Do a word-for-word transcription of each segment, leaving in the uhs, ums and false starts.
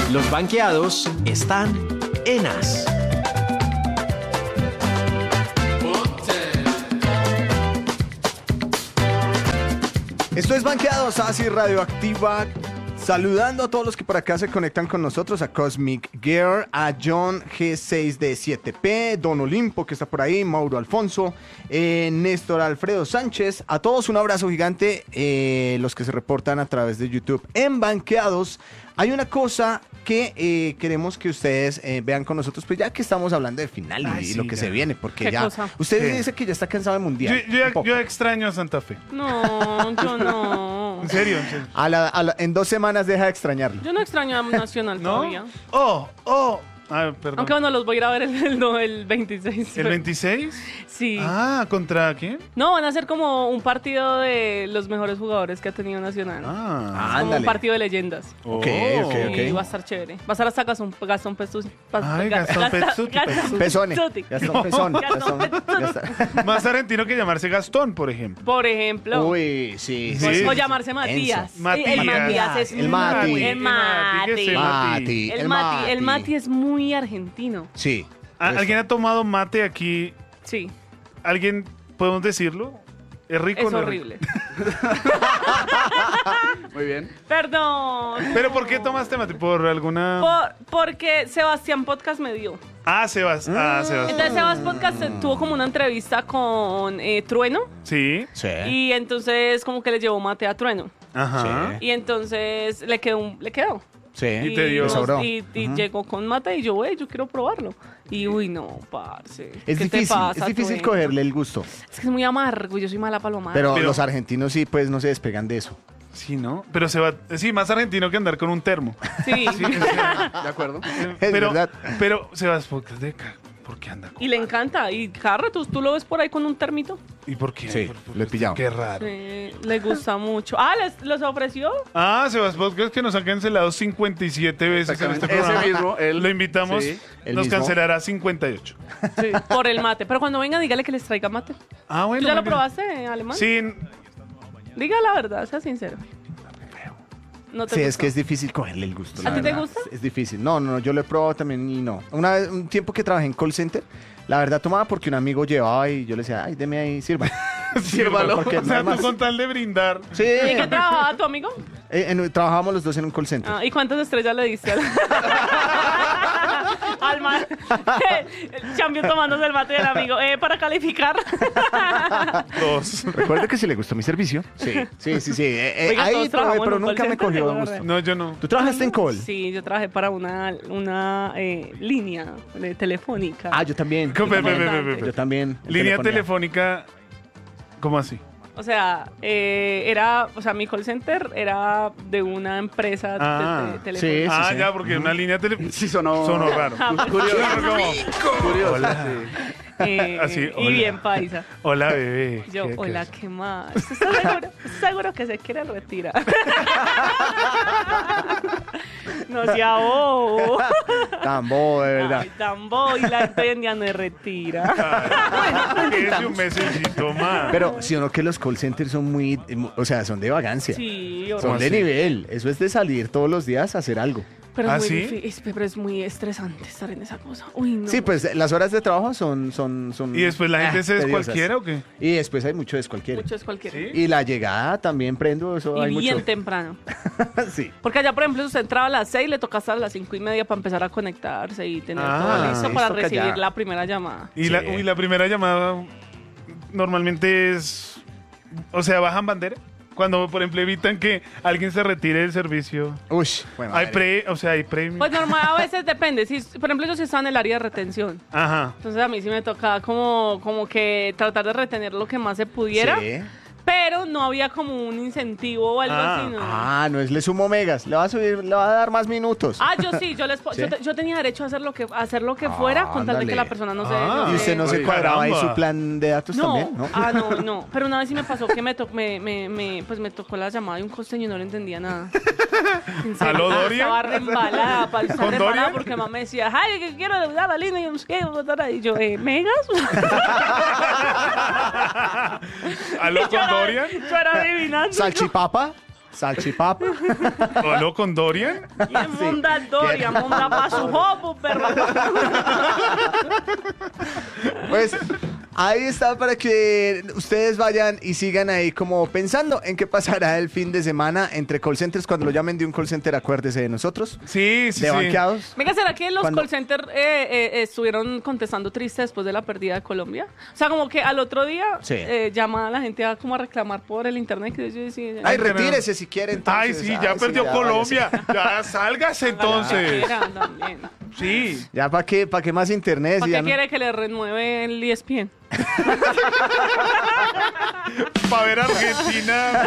Los banqueados están en As. Esto es Banqueados, así Radioactiva. Saludando a todos los que por acá se conectan con nosotros, a Cosmic Gear, a John G seis D siete P, Don Olimpo que está por ahí, Mauro Alfonso, eh, Néstor Alfredo Sánchez, a todos un abrazo gigante, eh, los que se reportan a través de YouTube en Banqueados. Hay una cosa que eh, queremos que ustedes eh, vean con nosotros, pues ya que estamos hablando de final Ay, y sí, lo que ya. se viene, porque ¿Qué ya cosa? usted ¿Qué? dice que ya está cansado de mundial. Yo, yo, un poco. yo extraño a Santa Fe. No, yo no. En serio, en serio. A la- a la- en dos semanas deja de extrañarlo. Yo no extraño a Nacional ¿No? todavía. Oh, oh. Ah, perdón. Aunque bueno, los voy a ir a ver el, el, no, el veintiséis. ¿El veintiséis? Sí. Ah, ¿contra quién? No, van a ser como un partido de los mejores jugadores que ha tenido Nacional. Ah. Como ándale. un partido de leyendas. Ok, ok, Y ok. va a estar chévere. Va a estar hasta Gastón, Gastón Pestucci. Ay, Gastón Pestucci, Pezone. Pestucci. Gastón Pezón. Gastón Gastón- Gastón- Más argentino que llamarse Gastón, por ejemplo. Por ejemplo. Uy, sí. Sí. O, o llamarse Matías. Enzo. Matías. El Matías es El muy- Mati. El Mati. ¿Qué sé, Mati. El Mati. El Mati es muy argentino. Sí. ¿A- Eso. ¿Alguien ha tomado mate aquí? Sí. ¿Alguien podemos decirlo? ¿Es rico Es o no horrible. Muy bien. Perdón. ¿Pero por qué tomaste mate? ¿Por alguna...? Por- porque Sebastián Podcast me dio. Ah, Sebas. Ah, Sebas. Entonces Sebas Podcast eh, tuvo como una entrevista con eh, Trueno. Sí. Sí. Y entonces como que le llevó mate a Trueno. Ajá. Y entonces le quedó, un- le quedó. Sí. Y te dio. nos- sobró. y, y llegó con mate y yo, güey, yo quiero probarlo. Y uy, no, parce. Es ¿qué te difícil, pasa, es difícil Trueno? cogerle el gusto. Es que es muy amargo y yo soy mala para lo amargo. Pero, Pero- los argentinos sí, pues no se despegan de eso. Sí, ¿no? Pero se va... Sí, más argentino que andar con un termo. Sí. Sí, o sea, De acuerdo. eh, Es pero, verdad. pero Sebas, ¿por qué, de ca- ¿por qué anda con... Y le encanta. Y Carre, ¿tú, tú lo ves por ahí con un termito. ¿Y por qué? Sí, Por- por- lo he pillado. Qué raro. Sí, le gusta mucho. Ah, ¿les, ¿los ofreció? Ah, Sebas Podcast que nos ha cancelado cincuenta y siete veces en este Exactamente. programa. Ese mismo, él. Lo invitamos, Sí. El nos mismo. cancelará cincuenta y ocho. Sí. Por el mate. Pero cuando venga, dígale que les traiga mate. Ah, bueno. ¿Tú ya lo bueno. probaste, alemán? Sí, Diga la verdad, sea sincero. No te Sí, es gustó. que es difícil cogerle el gusto. la ¿A ti te verdad. gusta? Es difícil. No, no, no, yo lo he probado también y no. Una vez, un tiempo que trabajé en call center, la verdad tomaba porque un amigo llevaba y yo le decía, ay, deme ahí, sirva. sírvalo. porque O no sea, hay tú más. con tal de brindar. Sí. ¿Y qué trabajaba tu amigo? Eh, en- trabajábamos los dos en un call center. Ah, ¿y cuántas estrellas le diste al, al man? El champion tomándose el mate del amigo. Eh, para calificar. Dos. Recuerda que si le gustó mi servicio. Sí, sí, sí, sí. Eh, eh, Oiga, ahí todos probé, trabajamos pero en un nunca call me center, cogió yo de lo gusto. agarré. No, yo no. ¿Tú trabajaste en call? Sí, yo trabajé para una, una eh, línea de telefónica. Ah, yo también. ¿Cómo? Yo Ve, ve, también. ve, ve, ve. Yo también. en Línea telefonía. telefónica. ¿Cómo así? O sea, eh, era, o sea, mi call center era de una empresa de- Ah, de, telefónica. sí. ah, ya, porque una línea telefónica. Sí, sonó. Sonó raro. Curioso. Como, Curioso. Hola. sí. Eh, Así, y hola. bien paisa. Hola, bebé. Yo, ¿Qué- qué hola, es? ¿qué más? ¿Estás seguro, seguro que se quiere retirar? No sea bobo. Tan bobo, de verdad. Ay, tan bobo y la gente hoy en día no se retira. Ay, quédese un mesecito más. Pero si o no que los call centers son muy, eh, mu- o sea, son de vagancia. Sí, Son horrible. de nivel. Eso es de salir todos los días a hacer algo. Pero, ¿Ah, es muy sí? difícil, pero es muy estresante estar en esa cosa. Uy, no. Sí, pues las horas de trabajo son... son, son ¿Y después la gente ah, se tediosas. descualquiera o qué? Y después hay mucho descualquiera. Mucho es cualquiera. ¿Sí? Y la llegada también prendo, eso Y hay bien mucho. temprano. Sí. Porque allá, por ejemplo, si usted entraba a las seis, le toca hasta a las cinco y media para empezar a conectarse y tener Ah, todo listo sí, para toca recibir ya. la primera llamada. Y, Sí. la, uy, la primera llamada normalmente es... O sea, ¿bajan bandera? Cuando, por ejemplo, evitan que alguien se retire del servicio. Uy, bueno, Hay madre. pre... O sea, hay premio. Pues normal, a veces depende. Si, por ejemplo, yo sí estaba en el área de retención. Ajá. Entonces a mí sí me tocaba como, como que tratar de retener lo que más se pudiera. Sí. Pero no había como un incentivo o algo Ah. así, ¿no? Ah, no es le sumo megas. Le va a subir, le va a dar más minutos. Ah, yo sí, yo, les, po- ¿Sí? yo, te- yo tenía derecho a hacer lo que, a hacer lo que fuera con tal de que Ándale. la persona no se... Ah. no ¿Y usted se- no se Oye, cuadraba ahí caramba. su plan de datos No, también? ¿No? ah, no, no. Pero una vez sí me pasó que me, to- me, me, me, pues me tocó la llamada de un costeño y no le entendía nada. En serio, ¿Aló, ah, Dorian? Estaba reembalada, pa- estaba ¿Con reembalada Dorian? porque mamá me decía, ay, que quiero dar la línea y yo no sé qué, y yo, eh, ¿megas? ¿Aló Yo con era- Dorian? Yo era adivinando. ¿Salchipapa? Salchipapa. ¿Solo con Dorian? ¿Quién monda Doria? Monda pa' su hopo, perro. Pues ahí está para que ustedes vayan y sigan ahí como pensando en qué pasará el fin de semana entre call centers. Cuando lo llamen de un call center, acuérdese de nosotros. Sí, sí, De sí. banqueados. Venga, ¿será que los Cuando- call centers eh, eh, estuvieron contestando triste después de la pérdida de Colombia? O sea, como que al otro día Sí. eh, llama a la gente a como a reclamar por el internet. Que yo decía, Ay, pero- retírese si quiere entonces. Ay, sí, ya Ay, perdió ya, Colombia. Ya, sálgase entonces. Era también. Sí. Ya para qué, para qué más internet. ¿Para Si qué ya no- quiere que le renueve el E S P N? Para ver Argentina,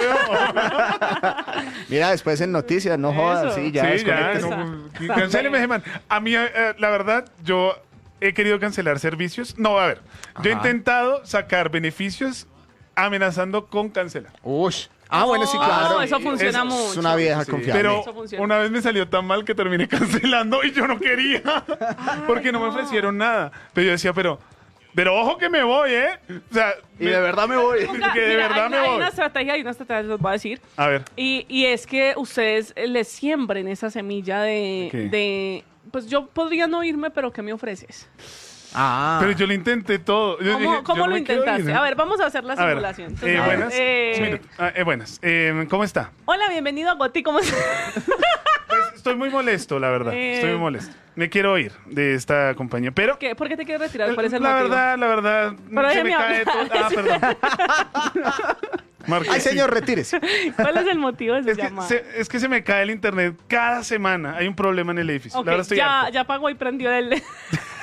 weón. Mira, después en noticias, no jodas, Eso. sí, ya. Sí, ya. desconéctese. No, pues, cancéleme ese man. A mí, eh, la verdad, yo he querido cancelar servicios. No, a ver. Yo he Ajá. intentado sacar beneficios amenazando con cancelar. Ush. Ah, bueno, sí, No, claro. eso funciona Es- mucho. Es una vieja Sí, confiable. pero Eso funciona. una vez me salió tan mal que terminé cancelando y yo no quería. Porque no me ofrecieron nada. Pero yo decía, pero, pero ojo que me voy, ¿eh? O sea, Y me- de verdad me voy. Nunca- que de mira, verdad hay, me hay voy. una estrategia, hay una estrategia, les voy a decir. A ver. Y, y es que ustedes eh, les siembren esa semilla de, ¿Qué? de, pues yo podría no irme, pero ¿qué me ofreces? Ah. Pero yo lo intenté todo. Yo ¿Cómo, dije, cómo yo lo me quiero intentaste? ir. A ver, vamos a hacer la A ver, simulación. eh, Entonces, buenas. eh, Un minuto. Ah, eh, buenas. Eh, ¿Cómo está? hola, bienvenido a Goti, ¿cómo estás? Pues estoy muy molesto, la verdad. Eh. Estoy muy molesto. Me quiero ir de esta compañía. Pero ¿Qué? ¿Por qué te quieres retirar? ¿Cuál es el la motivo? verdad, la verdad, Pero se me déjeme cae todo. hablar. Ah, perdón. Marque, Ay, sí. señor, retírese. ¿Cuál es el motivo de su Es que, llamada? se, es que se me cae el internet cada semana. Hay un problema en el edificio. Ok, la verdad estoy ya, harto. ya pagó y prendió el... el-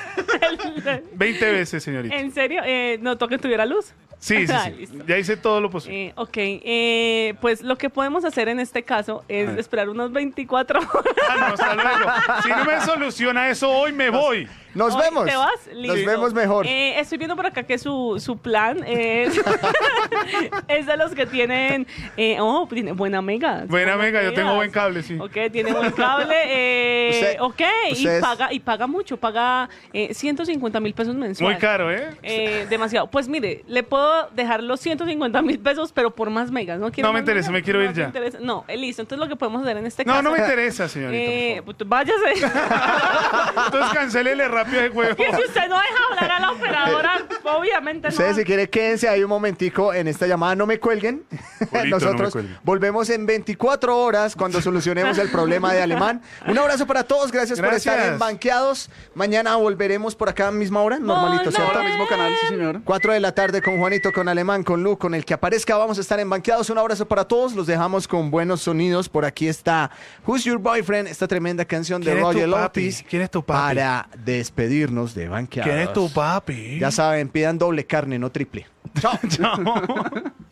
veinte veces, señorita. ¿En serio? Eh, ¿Notó que tuviera luz? Sí, sí, Ah, sí. listo. Ya hice todo lo posible. Eh, ok, eh, pues lo que podemos hacer en este caso es A ver. esperar unos veinticuatro horas. Ah, no, hasta luego. Si no me soluciona eso hoy, me voy. Nos Hoy vemos. ¿Te vas? Nos Listo. vemos mejor. Eh, estoy viendo por acá que su, su plan es, es de los que tienen... eh, oh, tiene buena mega. Buena buenas mega, yo tengo megas. buen cable, sí. Ok, tiene buen cable. Eh, Usted- ok, ustedes- y, paga, y paga mucho, paga eh, ciento cincuenta mil pesos mensuales. Muy caro, ¿eh? Eh, demasiado. Pues mire, le puedo dejar los ciento cincuenta mil pesos, pero por más megas. ¿No, quiere No me más interesa, megas? me quiero ¿No ir te ya. interesa? No, eh, listo. Entonces lo que podemos hacer en este caso... No, no me interesa, señorita. por Eh, favor. pues, váyase. Entonces cancélele rápido ese juego. Que si usted no deja hablar a la operadora, obviamente no. Ustedes si quieren quédense ahí un momentico en esta llamada, no me cuelguen. Julito, no me Nosotros cuelgue. volvemos en veinticuatro horas cuando solucionemos el problema de Alemán. Un abrazo para todos, gracias, por estar Gracias. en Banqueados. Mañana volveremos por acá a misma hora, normalito, ¿cierto? Volver. Mismo canal, sí, señor. cuatro de la tarde con Juanito, con Alemán, con Lu, con el que aparezca. Vamos a estar en Banqueados. Un abrazo para todos. Los dejamos con buenos sonidos. Por aquí está Who's Your Boyfriend, esta tremenda canción de ¿Quién es tu Roger papi? Otis. ¿Quién es tu papi? Para despedirnos de Banqueados. ¿Quién es tu papi? Ya saben, pidan doble carne, no triple. Chao. Chao.